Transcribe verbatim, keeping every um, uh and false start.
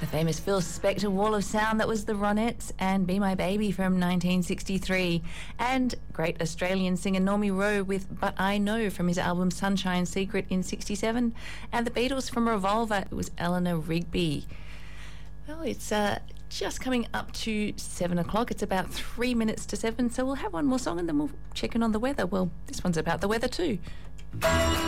The famous Phil Spector Wall of Sound, that was the Ronettes, and Be My Baby from nineteen sixty-three. And great Australian singer Normie Rowe with But I Know from his album Sunshine Secret in sixty-seven. And the Beatles from Revolver, it was Eleanor Rigby. Well, it's uh, just coming up to seven o'clock. It's about three minutes to seven, so we'll have one more song and then we'll check in on the weather. Well, this one's about the weather too.